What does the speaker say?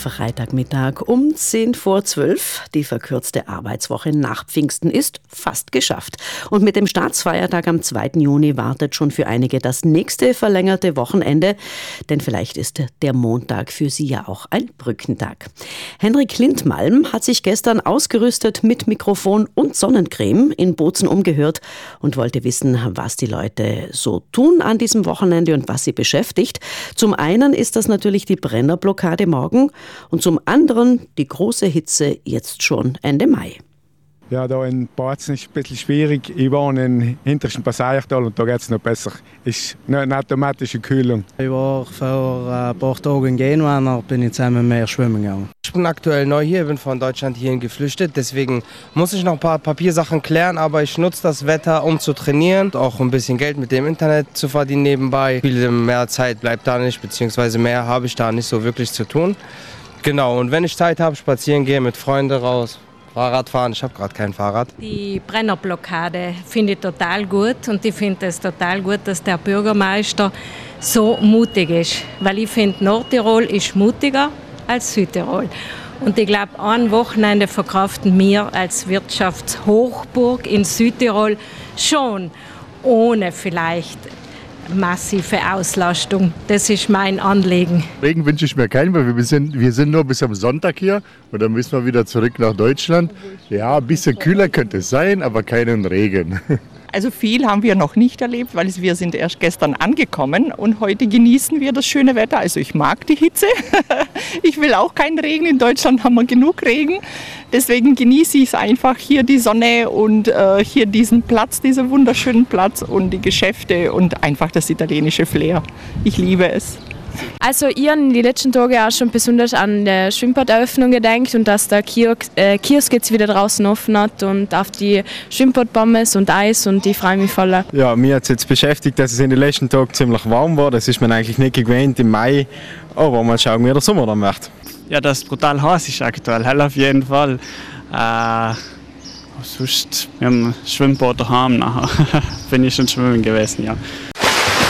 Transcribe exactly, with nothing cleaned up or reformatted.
Freitagmittag um zehn vor zwölf. Die verkürzte Arbeitswoche nach Pfingsten ist fast geschafft. Und mit dem Staatsfeiertag am zweiten Juni wartet schon für einige das nächste verlängerte Wochenende. Denn vielleicht ist der Montag für Sie ja auch ein Brückentag. Henrik Lindmalm hat sich gestern ausgerüstet mit Mikrofon und Sonnencreme in Bozen umgehört und wollte wissen, was die Leute so tun an diesem Wochenende und was sie beschäftigt. Zum einen ist das natürlich die Brennerblockade morgen und zum anderen die große Hitze jetzt schon Ende Mai. Ja, da in Bozen ist es ein bisschen schwierig. Ich wohne im hintersten Passaichtal und da geht es noch besser. Es ist eine automatische Kühlung. Ich war vor ein paar Tagen in Genua und dann bin ich zusammen mehr schwimmen gegangen. Ich bin aktuell neu hier, bin von Deutschland hierhin geflüchtet. Deswegen muss ich noch ein paar Papiersachen klären, aber ich nutze das Wetter, um zu trainieren. Und auch ein bisschen Geld mit dem Internet zu verdienen nebenbei. Viel mehr Zeit bleibt da nicht, beziehungsweise mehr habe ich da nicht so wirklich zu tun. Genau, und wenn ich Zeit habe, spazieren gehe mit Freunden raus. Fahrrad fahren, ich habe gerade kein Fahrrad. Die Brennerblockade finde ich total gut und ich finde es total gut, dass der Bürgermeister so mutig ist. Weil ich finde, Nordtirol ist mutiger als Südtirol. Und ich glaube, ein Wochenende verkraften wir als Wirtschaftshochburg in Südtirol schon, ohne vielleicht massive Auslastung. Das ist mein Anliegen. Regen wünsche ich mir keinen, weil wir sind, wir sind nur bis am Sonntag hier und dann müssen wir wieder zurück nach Deutschland. Ja, ein bisschen kühler könnte es sein, aber keinen Regen. Also viel haben wir noch nicht erlebt, weil wir sind erst gestern angekommen und heute genießen wir das schöne Wetter. Also ich mag die Hitze. Ich will auch keinen Regen. In Deutschland haben wir genug Regen. Deswegen genieße ich es einfach, hier die Sonne und äh, hier diesen Platz, diesen wunderschönen Platz und die Geschäfte und einfach das italienische Flair. Ich liebe es. Also ich habe die letzten Tage auch schon besonders an die Schwimmbaderöffnung gedacht und dass der Kiosk, äh, Kiosk jetzt wieder draußen offen hat und auf die Schwimmbadpommes und Eis und ich freue mich voll. Ja, mir hat es jetzt beschäftigt, dass es in den letzten Tagen ziemlich warm war. Das ist man eigentlich nicht gewöhnt im Mai, aber mal schauen, wie der Sommer dann wird. Ja, das ist brutal heiß ist aktuell, hell auf jeden Fall. Äh, sonst, wir haben Schwimmbad daheim, nachher bin ich schon schwimmen gewesen, ja.